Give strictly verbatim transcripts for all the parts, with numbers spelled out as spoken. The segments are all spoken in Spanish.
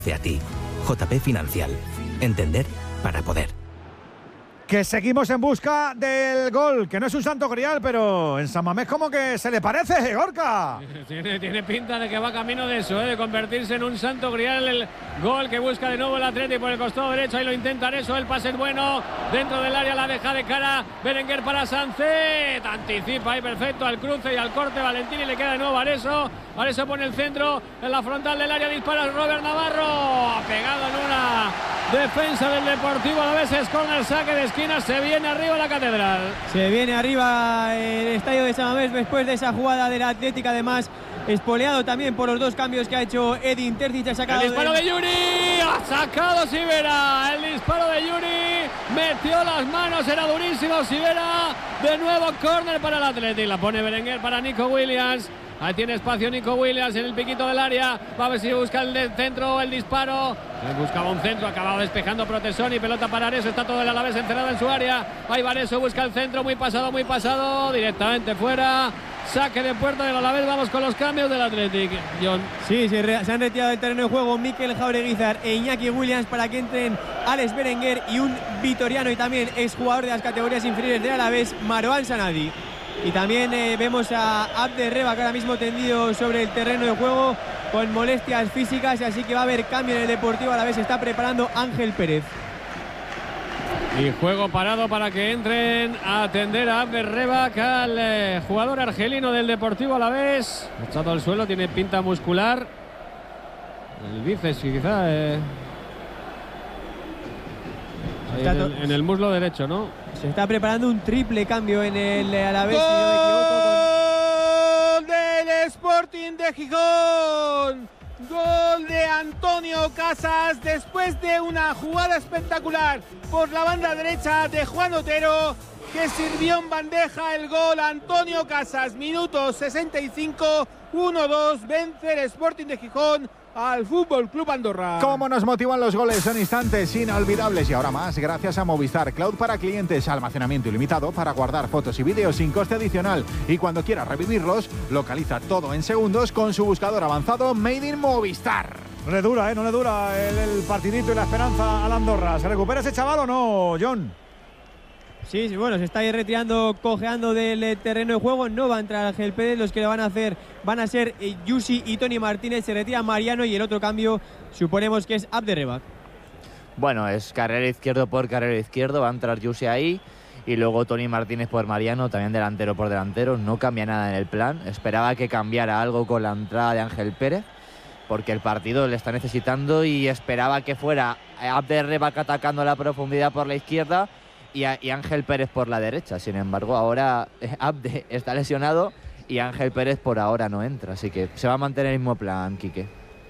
A ti, J P Financial. Entender para poder. Que seguimos en busca del gol, que no es un santo grial, pero en San Mamés como que se le parece, Gorka. Tiene, tiene pinta de que va camino de eso, ¿eh? de convertirse en un santo grial. El gol que busca de nuevo el Atlético por el costado derecho, ahí lo intentan eso, el pase es bueno, dentro del área la deja de cara Berenguer para Sancet, anticipa ahí perfecto al cruce y al corte Valentini, le queda de nuevo Areso, Areso pone el centro en la frontal del área, dispara Robert Navarro, ha pegado en una defensa del Deportivo Alavés, es corner, saque de esquina, se viene arriba la Catedral. Se viene arriba el estadio de San Mamés después de esa jugada del Atlético, además espoleado también por los dos cambios que ha hecho Edin Terzic. Ha sacado el disparo de... de Yuri, ha sacado Sivera, el disparo de Yuri, metió las manos, era durísimo Sivera, de nuevo córner para el Atlético, la pone Berenguer para Nico Williams. Ahí tiene espacio Nico Williams en el piquito del área. Va a ver si busca el centro, el disparo. Buscaba un centro, acababa despejando Protesoni. Pelota para Areso, está todo el Alavés encerrado en su área. Ahí va Areso, busca el centro, muy pasado, muy pasado. Directamente fuera. Saque de puerta del Alavés. Vamos con los cambios del Athletic. John. Sí, se, re, se han retirado del terreno de juego Mikel Jaureguizar e Iñaki Williams para que entren Alex Berenguer y un vitoriano y también exjugador de las categorías inferiores del Alavés, Marouane Sanadi. Y también eh, vemos a Abderreba, que ahora mismo tendido sobre el terreno de juego con molestias físicas, así que va a haber cambio en el Deportivo Alavés. Se está preparando Ángel Pérez. Y juego parado para que entren a atender a Abderreba, al eh, jugador argelino del Deportivo Alavés. Echado al suelo, tiene pinta muscular. El bíceps quizá. Eh. En el, en el muslo derecho, ¿no? Se está preparando un triple cambio en el Alavés. ¡Gol! Si no me equivoco, con... del Sporting de Gijón! Gol de Antonio Casas después de una jugada espectacular por la banda derecha de Juan Otero, que sirvió en bandeja el gol. Antonio Casas, minuto sesenta y cinco, uno dos, vence el Sporting de Gijón al Fútbol Club Andorra. Cómo nos motivan los goles, son instantes inolvidables y ahora más gracias a Movistar Cloud para clientes, almacenamiento ilimitado para guardar fotos y vídeos sin coste adicional, y cuando quieras revivirlos localiza todo en segundos con su buscador avanzado Made in Movistar. No le dura, ¿eh? No le dura el, el partidito y la esperanza al Andorra. ¿Se recupera ese chaval o no, John? Sí, sí, bueno, se está ahí retirando, cojeando del terreno de juego. No va a entrar Ángel Pérez. Los que lo van a hacer van a ser eh, Yusi y Tony Martínez. Se retira Mariano y el otro cambio suponemos que es Abderreba. Bueno, es carrera izquierdo por carrera izquierdo. Va a entrar Yusi ahí y luego Tony Martínez por Mariano, también delantero por delantero. No cambia nada en el plan. Esperaba que cambiara algo con la entrada de Ángel Pérez, porque el partido le está necesitando, y esperaba que fuera Abderreba atacando la profundidad por la izquierda y, a, y Ángel Pérez por la derecha. Sin embargo, ahora eh, Abde está lesionado y Ángel Pérez por ahora no entra, así que se va a mantener el mismo plan, Quique.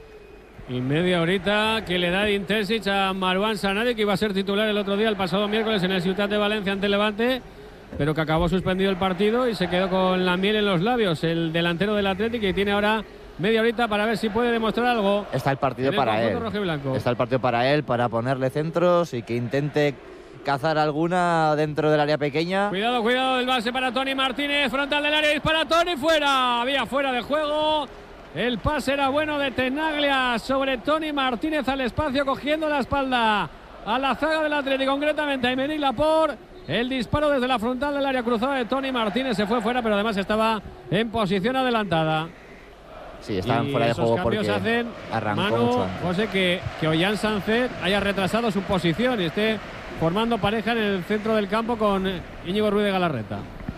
Y media horita que le da de Terzic a Marouane Sanadi, que iba a ser titular el otro día, el pasado miércoles en el Ciutat de Valencia ante Levante, pero que acabó suspendido el partido y se quedó con la miel en los labios el delantero del Atlético, y tiene ahora media horita para ver si puede demostrar algo. Está el partido para él. Está el partido para él, para ponerle centros y que intente cazar alguna dentro del área pequeña. Cuidado, cuidado, el base para Tony Martínez, frontal del área, dispara Tony, fuera, había fuera de juego. El pase era bueno de Tenaglia sobre Tony Martínez al espacio, cogiendo la espalda a la zaga del Atlético, concretamente a Aymeric Laporte. El disparo desde la frontal del área cruzada de Tony Martínez se fue fuera, pero además estaba en posición adelantada. Sí, estaban fuera de juego porque hacen, arrancó Manu, mucho antes. José, que, que Ollán Sancet haya retrasado su posición y esté formando pareja en el centro del campo con Íñigo Ruiz de Galarreta.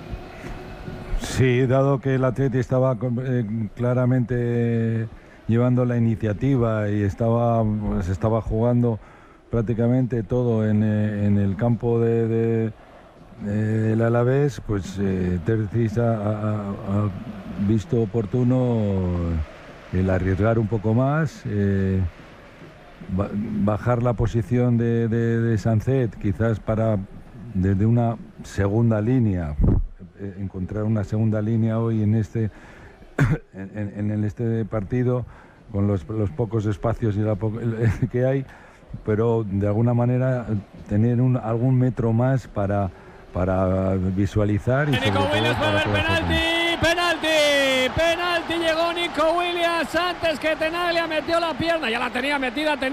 Sí, dado que el Atleti estaba eh, claramente llevando la iniciativa y estaba, pues, estaba jugando prácticamente todo en, eh, en el campo de, de, de, del Alavés, pues eh, Terzic ha, ha, ha visto oportuno el arriesgar un poco más, eh, bajar la posición de, de, de Sancet, quizás para desde una segunda línea, eh, encontrar una segunda línea hoy en este en, en este partido con los, los pocos espacios y la po que hay, pero de alguna manera tener un, algún metro más para, para visualizar y sobre todo para penalti, penalti, penalti, llegó Nico Nico Williams antes que Tenaglia, metió la pierna, ya la tenía metida.